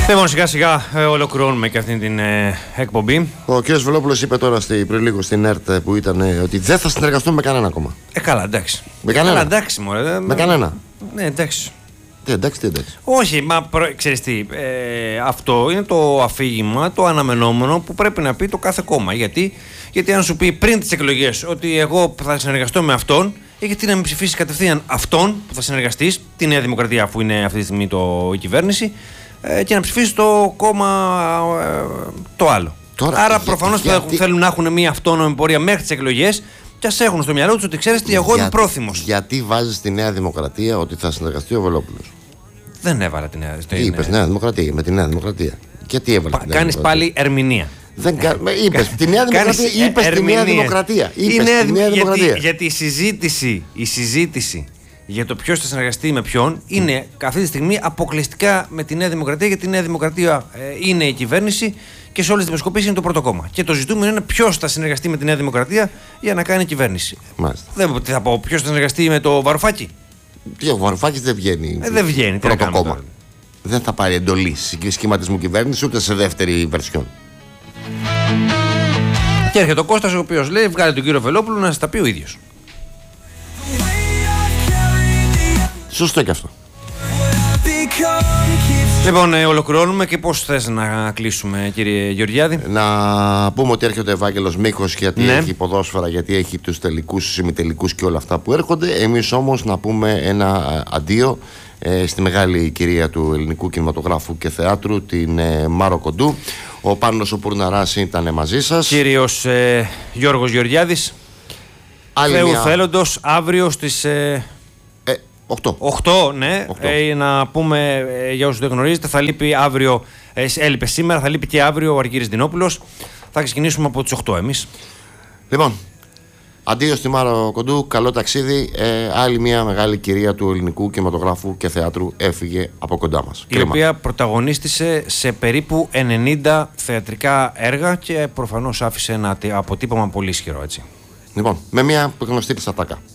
Λοιπόν, σιγά σιγά ολοκληρώνουμε και αυτή την εκπομπή. Ο κ. Βελόπουλος είπε τώρα πριν λίγο στην ΕΡΤ που ήταν ότι δεν θα συνεργαστούμε με κανένα ακόμα. Καλά, εντάξει. Με κανένα. Καλά, εντάξει, μωρέ. Με κανένα. Ναι, εντάξει. Τι εντάξει. Όχι, μα ξέρεις τι, αυτό είναι το αφήγημα, το αναμενόμενο που πρέπει να πει το κάθε κόμμα. Γιατί αν σου πει πριν τις εκλογές ότι εγώ θα συνεργαστώ με αυτόν, γιατί να μην ψηφίσει κατευθείαν αυτόν που θα συνεργαστείς, τη Νέα Δημοκρατία, αφού είναι αυτή τη στιγμή η κυβέρνηση, και να ψηφίσει το κόμμα το άλλο. Τώρα, άρα προφανώς θέλουν να έχουν μια αυτόνομη πορεία μέχρι τις εκλογές και ας έχουν στο μυαλό τους ότι ξέρεις τι, εγώ είμαι πρόθυμος. Γιατί βάζεις τη Νέα Δημοκρατία ότι θα συνεργαστεί ο Βελόπουλος? Δεν έβαλα τη Νέα Δημοκρατία. Τι είπες, Νέα Δημοκρατία, με τη Νέα Δημοκρατία. Και τι έβαλε? Κάνεις πάλι ερμηνεία. Είπες τη Νέα Δημοκρατία. Είπες τη Νέα Δημοκρατία. Γιατί η συζήτηση για το ποιος θα συνεργαστεί με ποιον είναι αυτή τη στιγμή αποκλειστικά με τη Νέα Δημοκρατία, γιατί η Νέα Δημοκρατία είναι η κυβέρνηση και σε όλες τις δημοσκοπήσεις είναι το πρώτο κόμμα. Και το ζητούμενο είναι ποιος θα συνεργαστεί με τη Νέα Δημοκρατία για να κάνει κυβέρνηση. Μάλιστα. Τι θα πω, ποιος θα συνεργαστεί με το Βαρουφάκη? Ο Βαρουφάκης δεν βγαίνει. Δεν βγαίνει. Πρώτο κόμμα. Τώρα δεν θα πάρει εντολή σχηματισμού κυβέρνηση ούτε σε δεύτερη βερσιόν. Και έρχεται ο Κώστας, ο οποίος λέει: βγάλε τον κύριο Βελόπουλο να σας τα πει ο ίδιος. Σωστό και αυτό. Λοιπόν, ολοκληρώνουμε και πώς θες να κλείσουμε, κύριε Γεωργιάδη? Να πούμε ότι έρχεται ο Ευάγγελος Μίχος, γιατί έχει ποδόσφαιρα, γιατί έχει τους τελικούς, τους ημιτελικούς και όλα αυτά που έρχονται. Εμείς όμως να πούμε ένα αντίο στη μεγάλη κυρία του ελληνικού κινηματογράφου και θεάτρου, την Μάρο Κοντού. Ο Πάνος ο Πουρναράς ήταν μαζί σας. Κύριος Γιώργος Γεωργιάδης. Θεού θέλοντος, αύριο στις 8, ναι. Να πούμε για όσους δεν γνωρίζετε, θα λείπει αύριο, έλειπε σήμερα, θα λείπει και αύριο ο Αργύρης Δινόπουλος. Θα ξεκινήσουμε από τις 8 εμείς. Λοιπόν, αντίο στη Μάρο Κοντού, καλό ταξίδι. Άλλη μια μεγάλη κυρία του ελληνικού κινηματογράφου και θεάτρου έφυγε από κοντά μας. Η οποία πρωταγωνίστησε σε περίπου 90 θεατρικά έργα και προφανώς άφησε ένα αποτύπωμα πολύ ισχυρό, έτσι. Λοιπόν, με μια γνωστή της ατάκα.